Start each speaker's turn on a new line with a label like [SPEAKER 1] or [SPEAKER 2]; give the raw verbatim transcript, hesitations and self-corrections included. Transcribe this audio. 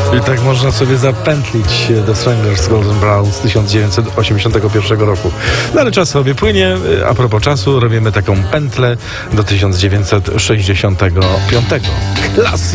[SPEAKER 1] I tak można sobie zapętlić do Stranglers Golden Brown z tysiąc dziewięćset osiemdziesiątego pierwszego roku. No ale czas sobie płynie. A propos czasu, robimy taką pętlę do tysiąc dziewięćset sześćdziesiątego piątego. Klasy!